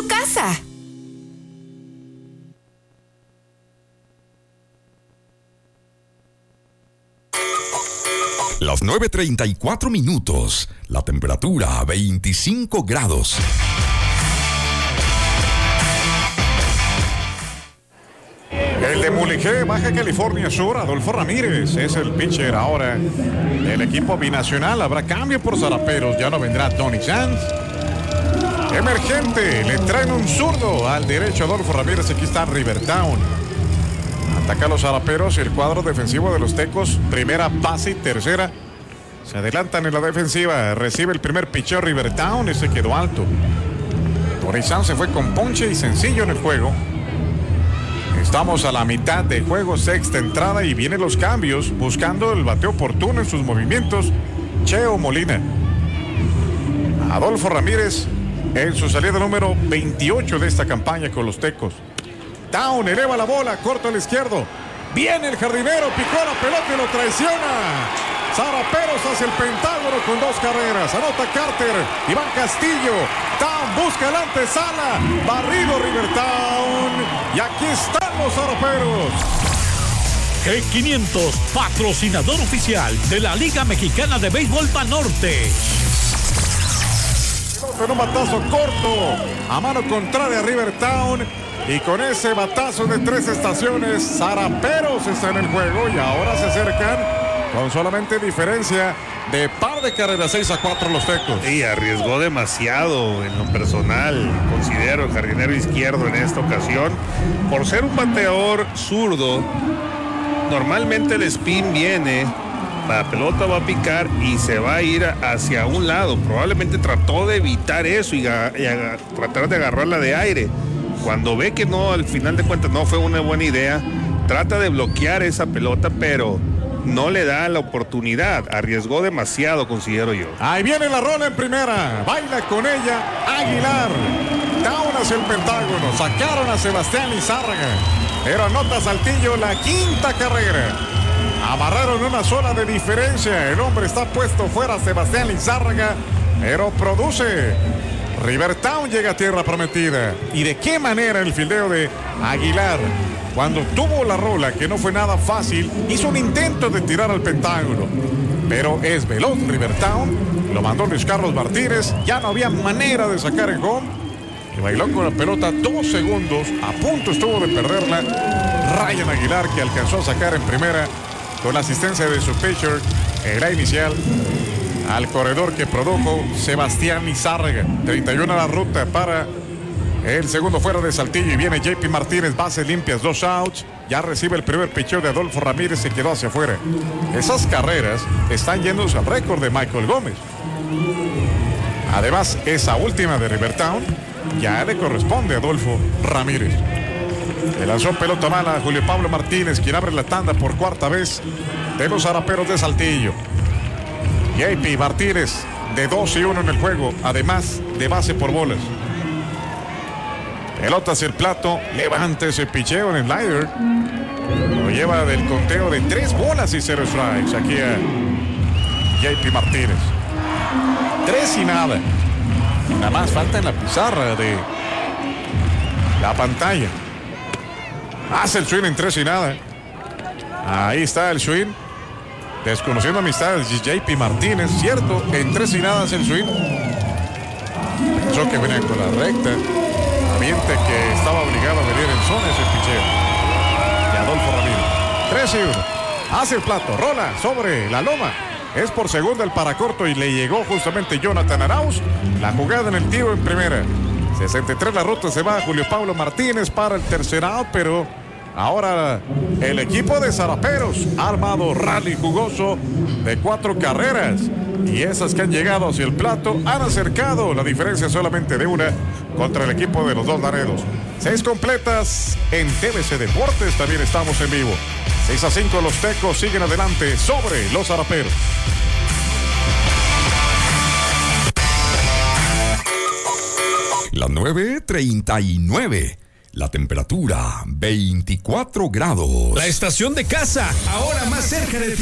su casa. Las 9:34 minutos. La temperatura 25 grados. El de Mulegé, Baja California Sur, Adolfo Ramírez, es el pitcher ahora del equipo binacional. Habrá cambio por Zaraperos, ya no vendrá Tony Sanz. Emergente, le traen un zurdo al derecho Adolfo Ramírez. Aquí está Rivertown. Ataca a los Zaraperos, el cuadro defensivo de los Tecos, primera base y tercera. Se adelantan en la defensiva, recibe el primer picheo Rivertown y se quedó alto. Tony Sanz se fue con ponche y sencillo en el juego. Estamos a la mitad de juego, sexta entrada y vienen los cambios, buscando el bateo oportuno en sus movimientos. Cheo Molina. Adolfo Ramírez en su salida número 28 de esta campaña con los Tecos. Town eleva la bola, corto al izquierdo. Viene el jardinero, picó la pelota y lo traiciona. Zaraperos hace el pentágono con 2 carreras. Anota Carter, Iván Castillo. Town busca la antesala. Barrido Rivertown. Y aquí están los Zaraperos. G500, patrocinador oficial de la Liga Mexicana de Béisbol Banorte. En un batazo corto, a mano contraria Rivertown. Y con ese batazo de 3 estaciones, Zaraperos está en el juego y ahora se acercan con solamente diferencia de par de carreras, 6-4 los Tecos. Y arriesgó demasiado en lo personal, considero, el jardinero izquierdo en esta ocasión. Por ser un bateador zurdo, normalmente el spin viene, la pelota va a picar y se va a ir hacia un lado. Probablemente trató de evitar eso y tratar de agarrarla de aire. Cuando ve que no, al final de cuentas no fue una buena idea, trata de bloquear esa pelota, pero no le da la oportunidad. Arriesgó demasiado, considero yo. Ahí viene la rola en primera. Baila con ella Aguilar. Down hacia el pentágono. Sacaron a Sebastián Lizárraga. Pero anota Saltillo la 5ª carrera. Amarraron una sola de diferencia. El hombre está puesto fuera, Sebastián Lizárraga, pero produce. Rivertown llega a tierra prometida. ¿Y de qué manera el fildeo de Aguilar? Cuando tuvo la rola, que no fue nada fácil, hizo un intento de tirar al pentágono. Pero es veloz Rivertown. Lo mandó Luis Carlos Martínez. Ya no había manera de sacar el home. Y bailó con la pelota 2 segundos. A punto estuvo de perderla Ryan Aguilar, que alcanzó a sacar en primera con la asistencia de su pitcher en la inicial al corredor que produjo Sebastián Lizárraga. 31 a la ruta para el segundo fuera de Saltillo y viene JP Martínez, bases limpias, 2 outs. Ya recibe el primer picheo de Adolfo Ramírez, se quedó hacia afuera. Esas carreras están yéndose al récord de Michael Gómez. Además, esa última de Rivertown ya le corresponde a Adolfo Ramírez. Le lanzó pelota mala a Julio Pablo Martínez, quien abre la tanda por 4ª vez de los Zaraperos de Saltillo. JP Martínez de 2-1 en el juego, además de base por bolas. Pelota hacia el plato, levanta ese picheo en el slider. Lo lleva del conteo de 3 bolas y 0 strikes aquí a JP Martínez. 3 y nada. Nada más falta en la pizarra de la pantalla. Hace el swing en 3 y nada. Ahí está el swing. Desconociendo amistades, JP Martínez, cierto, en 3 y nada hace el swing. Pensó que venía con la recta. Ambiente que estaba obligado a venir en zona ese picheo de Adolfo Ramírez. 3-1. Hace el plato, rola sobre la loma. Es por segunda el paracorto y le llegó justamente Jonathan Arauz. La jugada en el tiro en primera. 63 la ruta, se va Julio Pablo Martínez para el tercer out, pero ahora el equipo de Zaraperos ha armado rally jugoso de 4 carreras. Y esas que han llegado hacia el plato han acercado la diferencia solamente de una contra el equipo de los Dos Laredos. 6 completas en TVC Deportes, también estamos en vivo. 6-5 los Tecos siguen adelante sobre los Zaraperos. Las 9:39. La temperatura 24 grados. La estación de casa, ahora más cerca de ti.